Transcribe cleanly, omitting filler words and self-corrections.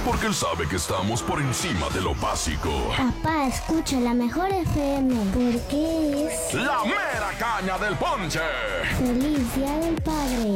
porque él sabe que estamos por encima de lo básico. Papá, escucha la mejor FM, porque es... ¡La mera caña del ponche! ¡Feliz Día del Padre!